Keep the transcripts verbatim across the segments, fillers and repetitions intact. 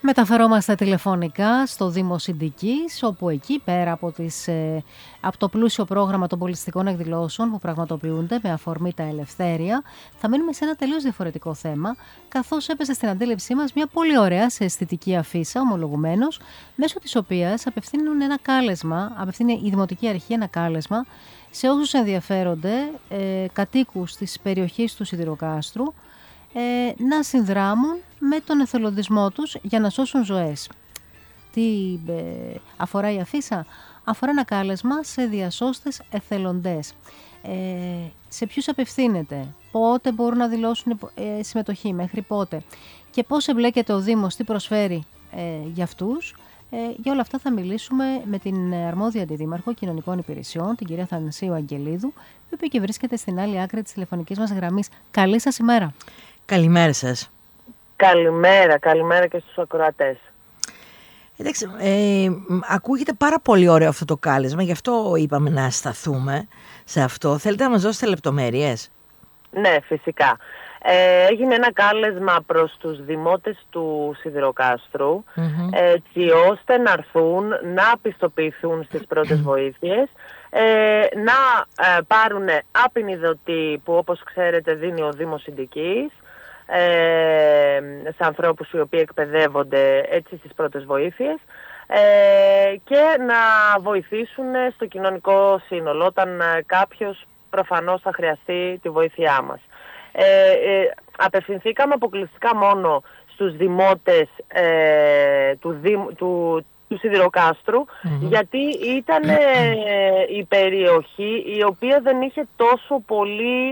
Μεταφερόμαστε τηλεφωνικά στο Δήμο Συντικής, όπου εκεί πέρα από, τις, ε, από το πλούσιο πρόγραμμα των πολιτιστικών εκδηλώσεων που πραγματοποιούνται με αφορμή τα ελευθέρια, θα μείνουμε σε ένα τελείως διαφορετικό θέμα, καθώς έπεσε στην αντίληψή μας μια πολύ ωραία σε αισθητική αφίσα, ομολογουμένως, μέσω της οποίας απευθύνουν ένα κάλεσμα, απευθύνει η Δημοτική Αρχή ένα κάλεσμα σε όσους ενδιαφέρονται, ε, κατοίκους της περιοχής του Σιδηροκάστρου, ε, να συνδράμουν με τον εθελοντισμό τους για να σώσουν ζωές. Τι ε, αφορά η αφίσα? Αφορά ένα κάλεσμα σε διασώστες εθελοντές. Ε, σε ποιους απευθύνεται, πότε μπορούν να δηλώσουν ε, συμμετοχή, μέχρι πότε και πώς εμπλέκεται ο Δήμος, τι προσφέρει ε, για αυτούς. Ε, για όλα αυτά θα μιλήσουμε με την αρμόδια Αντιδήμαρχο Κοινωνικών Υπηρεσιών, την κυρία Θανασίου Αγγελίδου, η οποία και βρίσκεται στην άλλη άκρη της τηλεφωνικής μας γραμμής. Καλή σας ημέρα. Καλημέρα σας. Καλημέρα, καλημέρα και στους ακροατές. Εντάξει, ε, ακούγεται πάρα πολύ ωραίο αυτό το κάλεσμα, γι' αυτό είπαμε να σταθούμε σε αυτό. Θέλετε να μας δώσετε λεπτομέρειες? Ναι, φυσικά. Ε, έγινε ένα κάλεσμα προς τους δημότες του Σιδηροκάστρου, mm-hmm. έτσι ώστε να έρθουν, να πιστοποιηθούν στις πρώτες βοήθειες, ε, να ε, πάρουν άπεινη δοτή που, όπως ξέρετε, δίνει ο Δήμος Συντικής, Ε, σε ανθρώπους οι οποίοι εκπαιδεύονται έτσι στις πρώτες βοήθειες, ε, και να βοηθήσουν στο κοινωνικό σύνολο όταν ε, κάποιος προφανώς θα χρειαστεί τη βοήθειά μας. Ε, ε, απευθυνθήκαμε αποκλειστικά μόνο στους δημότες ε, του, του, του Σιδηροκάστρου, mm-hmm. γιατί ήταν ε, η περιοχή η οποία δεν είχε τόσο πολύ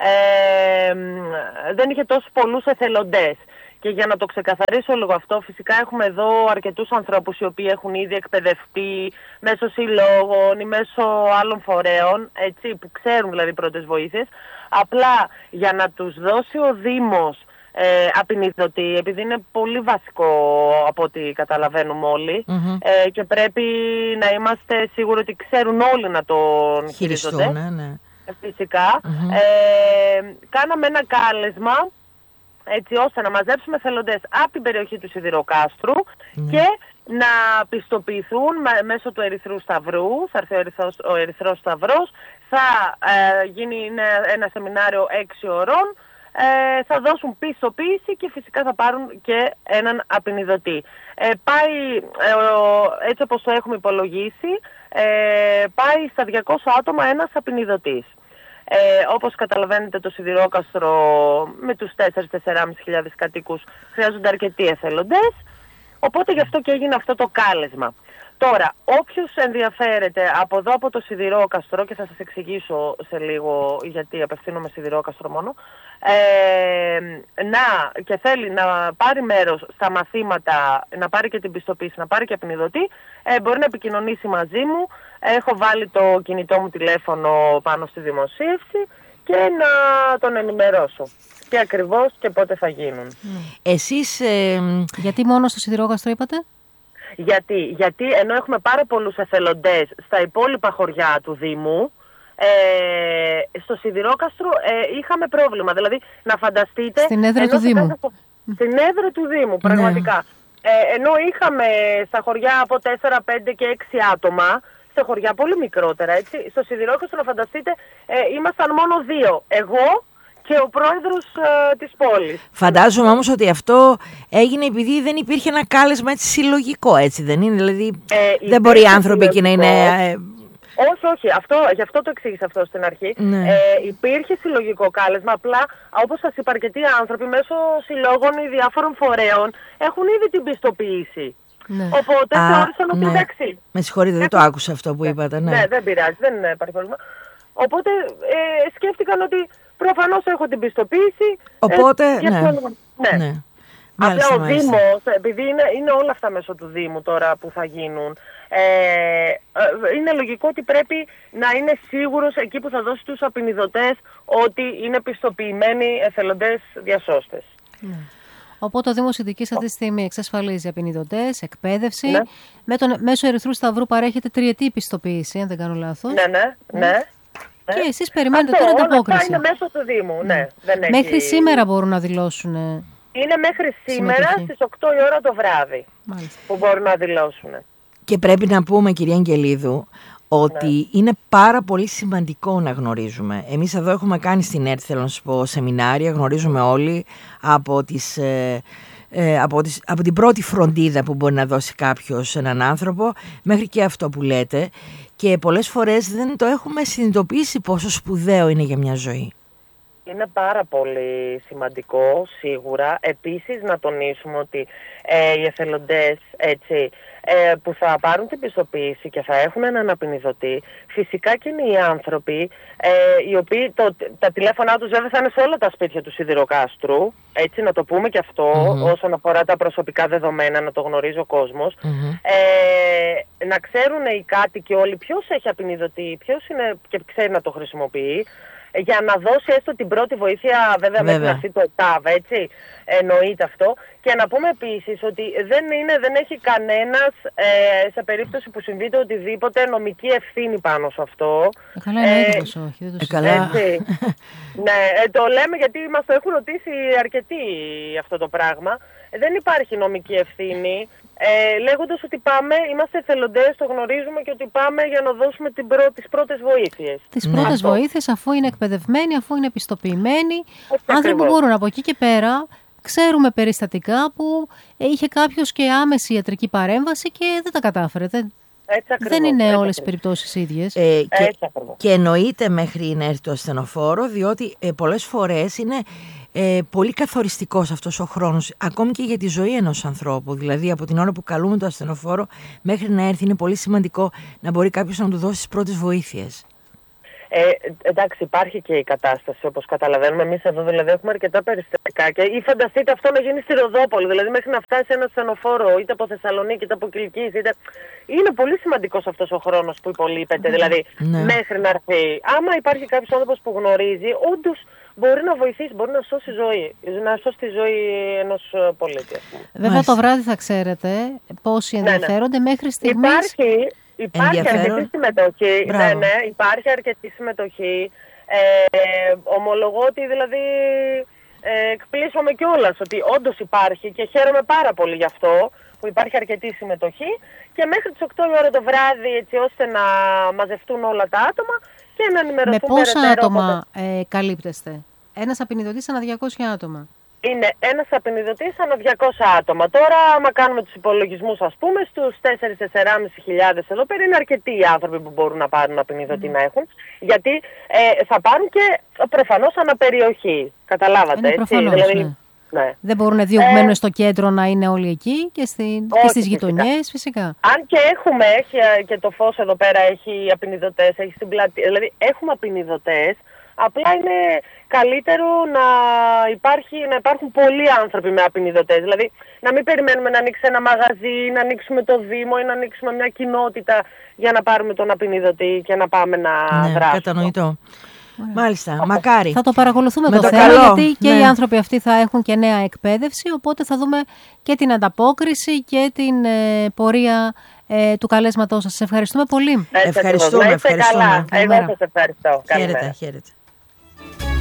Ε, δεν είχε τόσους πολλούς εθελοντές. Και για να το ξεκαθαρίσω λίγο αυτό, φυσικά έχουμε εδώ αρκετούς ανθρώπους οι οποίοι έχουν ήδη εκπαιδευτεί μέσω συλλόγων ή μέσω άλλων φορέων, έτσι, που ξέρουν δηλαδή πρώτες βοήθειες. Απλά για να τους δώσει ο Δήμος ε, άπεινη δοτή, επειδή είναι πολύ βασικό από ό,τι καταλαβαίνουμε όλοι, mm-hmm. ε, και πρέπει να είμαστε σίγουροι ότι ξέρουν όλοι να τον χειριστούν, ναι, ναι. Φυσικά, mm-hmm. ε, κάναμε ένα κάλεσμα έτσι ώστε να μαζέψουμε εθελοντές από την περιοχή του Σιδηροκάστρου mm-hmm. και να πιστοποιηθούν μέσω του Ερυθρού Σταυρού. Θα έρθει ο Ερυθρός, ο Ερυθρός Σταυρός, θα ε, γίνει ένα, ένα σεμινάριο έξι ωρών, ε, θα δώσουν πιστοποίηση και φυσικά θα πάρουν και έναν απεινιδωτή. Ε, πάει, ε, έτσι όπως το έχουμε υπολογίσει, ε, πάει στα διακόσια άτομα ένας απεινιδωτής. Ε, όπως καταλαβαίνετε, το Σιδηρόκαστρο με τους τέσσερις με τεσσεράμισι χιλιάδες κατοίκους χρειάζονται αρκετοί εθελοντές, οπότε γι' αυτό και έγινε αυτό το κάλεσμα. Τώρα, όποιος ενδιαφέρεται από εδώ από το Σιδηρόκαστρο, και θα σας εξηγήσω σε λίγο γιατί απευθύνομαι Σιδηρόκαστρο μόνο, ε, να, και θέλει να πάρει μέρος στα μαθήματα, να πάρει και την πιστοποίηση, να πάρει και απεινιδωτή, ε, μπορεί να επικοινωνήσει μαζί μου. Έχω βάλει το κινητό μου τηλέφωνο πάνω στη δημοσίευση και να τον ενημερώσω και ακριβώς και πότε θα γίνουν. Εσείς, ε, γιατί μόνο στο Σιδηρόκαστρο είπατε? Γιατί, γιατί ενώ έχουμε πάρα πολλούς εθελοντές στα υπόλοιπα χωριά του Δήμου, ε, στο Σιδηρόκαστρο ε, είχαμε πρόβλημα. Δηλαδή, να φανταστείτε... Στην έδρα του Δήμου. Κάθε, στην έδρα του Δήμου, πραγματικά. Ναι. Ε, ενώ είχαμε στα χωριά από τέσσερα, πέντε και έξι άτομα, σε χωριά πολύ μικρότερα, έτσι. Στο Σιδηρόκαστρο, να φανταστείτε, ε, ήμασταν μόνο δύο. Εγώ και ο πρόεδρος ε, της πόλης. Φαντάζομαι όμως ότι αυτό έγινε επειδή δεν υπήρχε ένα κάλεσμα έτσι συλλογικό, έτσι δεν είναι? Δηλαδή ε, δεν μπορεί οι άνθρωποι εκεί να είναι... Ε... Όχι, όχι. Αυτό, γι' αυτό το εξήγησα αυτό στην αρχή. Ναι. Ε, υπήρχε συλλογικό κάλεσμα, απλά όπως σας είπα, αρκετοί άνθρωποι μέσω συλλόγων ή διάφορων φορέων έχουν ήδη την πιστοποίηση. Ναι. Οπότε Α, θεώρησαν ότι ναι. εντάξει. Με συγχωρείτε, δεν το άκουσα αυτό που ναι. είπατε. Ναι. ναι, δεν πειράζει, δεν υπάρχει πρόβλημα. Οπότε ε, σκέφτηκαν ότι προφανώς έχω την πιστοποίηση. Οπότε, ε, ναι. ναι. ναι. Απλά ο μάλιστα. Δήμος, επειδή είναι, είναι όλα αυτά μέσω του Δήμου τώρα που θα γίνουν, ε, είναι λογικό ότι πρέπει να είναι σίγουρος εκεί που θα δώσει τους απεινιδωτές ότι είναι πιστοποιημένοι εθελοντές διασώστες. Ναι. Οπότε ο Δήμος Συντικής αυτή τη στιγμή εξασφαλίζει απεινιδωτές, εκπαίδευση. Ναι. Με τον, μέσω Ερυθρού Σταυρού παρέχεται τριετή πιστοποίηση, αν δεν κάνω λάθος. Ναι, ναι, ναι. Και εσείς περιμένετε αυτό, τώρα την όλα απόκριση. Αυτά είναι μέσω του Δήμου, ναι. Δεν Μέχρι έχει... σήμερα μπορούν να δηλώσουν Είναι μέχρι σήμερα συμμετοχή. στις οκτώ η ώρα το βράδυ. Μάλιστα. Που μπορούν να δηλώσουν. Και πρέπει να πούμε, κυρία Αγγελίδου, ότι ναι. είναι πάρα πολύ σημαντικό να γνωρίζουμε. Εμείς εδώ έχουμε κάνει στην ΕΡΤ, θέλω να σου πω, σεμινάρια, γνωρίζουμε όλοι από, τις, ε, ε, από, τις, από την πρώτη φροντίδα που μπορεί να δώσει κάποιος έναν άνθρωπο, μέχρι και αυτό που λέτε. Και πολλές φορές δεν το έχουμε συνειδητοποιήσει πόσο σπουδαίο είναι για μια ζωή. Είναι πάρα πολύ σημαντικό, σίγουρα. Επίσης, να τονίσουμε ότι ε, οι εθελοντές, έτσι, ε, που θα πάρουν την πιστοποίηση και θα έχουν έναν απεινιδωτή, φυσικά και είναι οι άνθρωποι ε, οι οποίοι το, τα τηλέφωνά τους βέβαια θα είναι σε όλα τα σπίτια του Σιδηροκάστρου, έτσι, να το πούμε και αυτό, mm-hmm. όσον αφορά τα προσωπικά δεδομένα, να το γνωρίζει ο κόσμος. Mm-hmm. Ε, να ξέρουν οι κάτοικοι όλοι ποιος έχει απεινιδωτή, ποιος είναι και ξέρει να το χρησιμοποιεί, για να δώσει έστω την πρώτη βοήθεια, βέβαια, μέχρι να έρθει το ΕΤΑΒ, έτσι, εννοείται αυτό. Και να πούμε επίσης ότι δεν, είναι, δεν έχει κανένας, ε, σε περίπτωση που συμβεί το οτιδήποτε, νομική ευθύνη πάνω σε αυτό. Ε, καλά, είναι ε, όχι, δεν το ε, καλά. Ναι, ε, το λέμε γιατί μας το έχουν ρωτήσει αρκετοί αυτό το πράγμα. Ε, δεν υπάρχει νομική ευθύνη. Ε, λέγοντας ότι πάμε, είμαστε εθελοντές, το γνωρίζουμε και ότι πάμε για να δώσουμε την πρω... τις πρώτες βοήθειες. Τις πρώτες Αυτό. βοήθειες, αφού είναι εκπαιδευμένοι, αφού είναι επιστοποιημένοι. Όχι άνθρωποι που μπορούν από εκεί και πέρα. Ξέρουμε περιστατικά που είχε κάποιος και άμεση ιατρική παρέμβαση και δεν τα κατάφερε. Δεν, έτσι ακριβώς, δεν είναι έτσι όλες οι ακριβώς. περιπτώσεις ίδιες. Ε, και, και εννοείται μέχρι να έρθει το ασθενοφόρο, διότι ε, πολλές φορές είναι ε, πολύ καθοριστικός αυτός ο χρόνος, ακόμη και για τη ζωή ενός ανθρώπου. Δηλαδή, από την ώρα που καλούμε το ασθενοφόρο μέχρι να έρθει, είναι πολύ σημαντικό να μπορεί κάποιος να του δώσει τις πρώτες βοήθειες. Ε, εντάξει, υπάρχει και η κατάσταση, όπως καταλαβαίνουμε. Εμείς εδώ δηλαδή έχουμε αρκετά περιστατικά. Και, ή φανταστείτε αυτό να γίνει στη Ροδόπολη, δηλαδή μέχρι να φτάσει ένα ασθενοφόρο, είτε από Θεσσαλονίκη, είτε από Κιλκής, είτε... Είναι πολύ σημαντικός αυτός ο χρόνος που υπολείπεται, δηλαδή ναι. μέχρι να έρθει. Άμα υπάρχει κάποιος άνθρωπος που γνωρίζει, όντως μπορεί να βοηθήσει, μπορεί να σώσει ζωή, να σώσει τη ζωή ενός πολίτη. Βέβαια Μάλιστα. το βράδυ θα ξέρετε πόσοι ενδιαφέρονται, ναι, ναι. μέχρι στιγμής. Υπάρχει. Υπάρχει αρκετή συμμετοχή. Ναι, ναι, υπάρχει αρκετή συμμετοχή. Ε, ομολογώ ότι δηλαδή ε, εκπλήσωμαι κιόλας ότι όντως υπάρχει και χαίρομαι πάρα πολύ γι' αυτό που υπάρχει αρκετή συμμετοχή και μέχρι τις οκτώ η ώρα το βράδυ, έτσι ώστε να μαζευτούν όλα τα άτομα και να ενημερωθούν. Με πόσα άτομα ε, καλύπτεστε? Ένας απεινιδωτής ανά διακόσια άτομα. Είναι ένας απεινιδωτής ανά διακόσια άτομα. Τώρα, άμα κάνουμε τους υπολογισμούς, ας πούμε, στους τέσσερις με τεσσεράμισι χιλιάδες εδώ πέρα είναι αρκετοί οι άνθρωποι που μπορούν να πάρουν απεινιδωτή mm. να έχουν. Γιατί ε, θα πάρουν και προφανώς αναπεριοχή. Καταλάβατε, είναι έτσι. Προφανώς, δηλαδή, ναι. Ναι. Δεν μπορούν δύο που μένουν στο κέντρο να είναι όλοι εκεί και, στη, και στις γειτονιές, φυσικά. Αν και έχουμε, έχει και το φως εδώ πέρα, έχει απεινιδωτές, έχει στην πλατεία. Δηλαδή, έχουμε απεινιδωτές. Απλά είναι καλύτερο να, υπάρχει, να υπάρχουν πολλοί άνθρωποι με απεινιδωτές. Δηλαδή, να μην περιμένουμε να ανοίξει ένα μαγαζί, να ανοίξουμε το Δήμο ή να ανοίξουμε μια κοινότητα για να πάρουμε τον απεινιδωτή και να πάμε να ναι, δράσουμε. Κατανοητό. Μάλιστα, okay. μακάρι. Θα το παρακολουθούμε με το, το θέμα, καλό. γιατί και ναι. οι άνθρωποι αυτοί θα έχουν και νέα εκπαίδευση, οπότε θα δούμε και την ανταπόκριση και την ε, πορεία ε, του καλέσματός σας. Σας ευχαριστούμε πολύ. Έτσι, ευχαριστούμε, να είστε ευχαριστούμε. Καλά. Εγώ σας ευχαριστώ. Χαίρετε, χαίρετε.